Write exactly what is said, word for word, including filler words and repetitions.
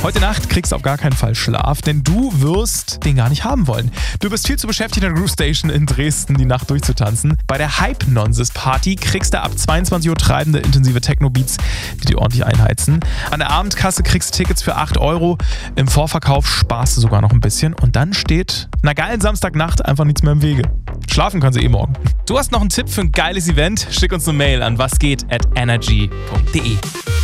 Heute Nacht kriegst du auf gar keinen Fall Schlaf, denn du wirst den gar nicht haben wollen. Du bist viel zu beschäftigt, in der Groove Station in Dresden die Nacht durchzutanzen. Bei der Hypnonsis Party kriegst du ab zweiundzwanzig Uhr treibende, intensive Techno-Beats, die dir ordentlich einheizen. An der Abendkasse kriegst du Tickets für acht Euro. Im Vorverkauf sparst du sogar noch ein bisschen. Und dann steht einer geilen Samstagnacht einfach nichts mehr im Wege. Schlafen können sie eh morgen. Du hast noch einen Tipp für ein geiles Event? Schick uns eine Mail an wasgeht at energy punkt de.